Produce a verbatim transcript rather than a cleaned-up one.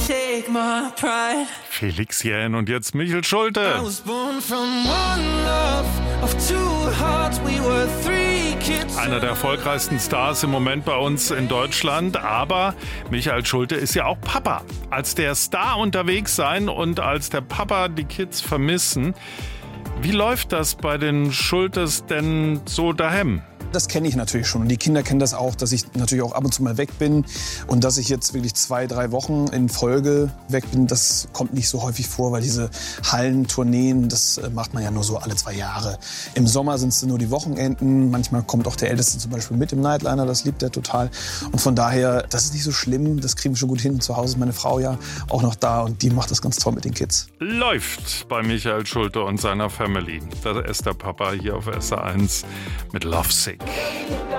take my pride. Felix Jähn und jetzt Michel Schulte. I was born from one love of two hearts. We were three kids. Einer der erfolgreichsten Stars im Moment bei uns in Deutschland. Aber Michael Schulte ist ja auch Papa. Als der Star unterwegs sein und als der Papa die Kids vermissen. Wie läuft das bei den Schultes denn so daheim? Das kenne ich natürlich schon und die Kinder kennen das auch, dass ich natürlich auch ab und zu mal weg bin und dass ich jetzt wirklich zwei, drei Wochen in Folge weg bin, das kommt nicht so häufig vor, weil diese Hallentourneen, das macht man ja nur so alle zwei Jahre. Im Sommer sind es nur die Wochenenden, manchmal kommt auch der Älteste zum Beispiel mit im Nightliner, das liebt er total und von daher, das ist nicht so schlimm, das kriegen wir schon gut hin. Zu Hause ist meine Frau ja auch noch da und die macht das ganz toll mit den Kids. Läuft bei Michael Schulte und seiner Family. Da ist der Papa hier auf S R eins mit Lovesick. You